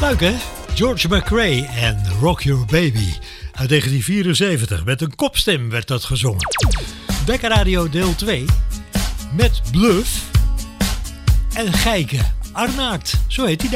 Leuk hè? George McRae en Rock Your Baby. Uit 1974. Met een kopstem werd dat gezongen. Bekker Radio deel 2. Met Bluff en Gijke Arnaert. Zo heet hij.